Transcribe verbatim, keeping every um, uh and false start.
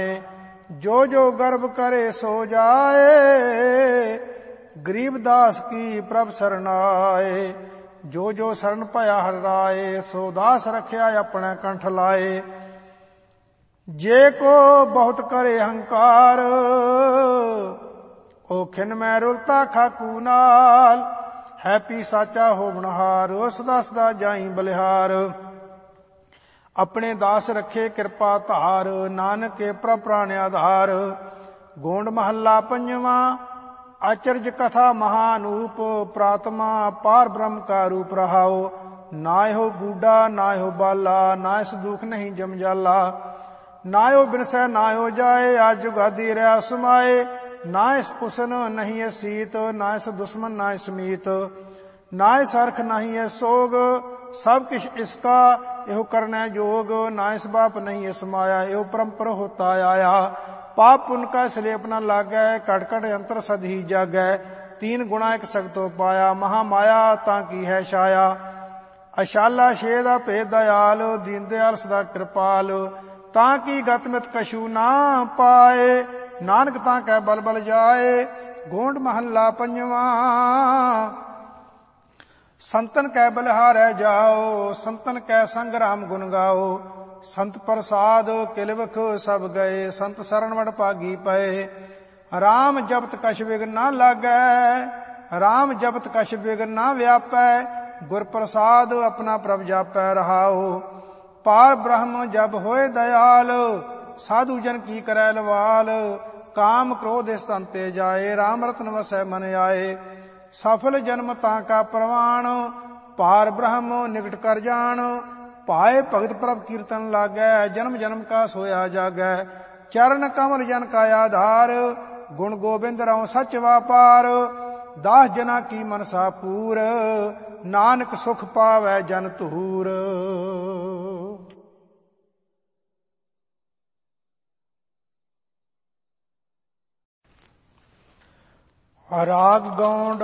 जो जो गर्भ करे सो जाए, गरीब दास की प्रभ सरनाए। जो जो शरण पया हर राए, सो दास रखिया अपने कंठ लाए। जे को बहुत करे हंकार, ओ खिन में रुलता खाकू नाल। है पी साचा होवनहार, सदा सदा जाई बलिहार। अपने दास रखे कृपा धार, नानक के प्रभ प्राण आधार। गोंड महला पंजवा। आचर्य कथा महानूप, प्रातमा पार ब्रह्म का रूप रहाओ। नाय हो बूढ़ा नाय हो बाला, नाय से दुख नहीं जम जाला। नायो बिनसै नायो जाए, आज जुगादी रहा समाए। नाय उसन नहीं है सीत, नाय से दुश्मन नाय समीत। नाय सरख नहीं है सोग, सब किश इसका एहो करने जोग। नाय इस बाप नहीं है समाया, एहो परम्पर होता आया। पाप पुन का स्लेप न लागै, कट कट अंतर सद ही जागै। तीन गुणा एक सगतो पाया, महामाया ताकी है छाया। अशाला शेदा भेद दयाल, दीन दयाल सदा कृपाल। ताकि गतमित कशु ना पाए, नानक ताकै बल बल जाए। गोंड महला पंजवा। संतन कै बलिहारै जाओ, संतन कै संग राम गुण गाओ। संत प्रसाद किलवख सब गए, संत शरण वड पागी पए। राम जपत कछ विघ्न ना लागै, राम जपत कछ विघ्न ना व्यापै। गुर प्रसाद अपना प्रभ जापै रहाओ। पार ब्रह्म जब होए दयाल, साधु जन की करै लवाल। काम क्रोध इस तन ते जाए, राम रतन वसै मन आए। सफल जन्म ताका प्रवाण, पार ब्रह्म निकट कर जान। पाए भगत प्रभ कीर्तन लागै, जन्म जन्म का सोया जागै। चरण कमल जन का आधार, गुण गोबिंद रहो सच वापार। दास जना की मनसा पूर, नानक सुख पावै जन तूर। राग गौंड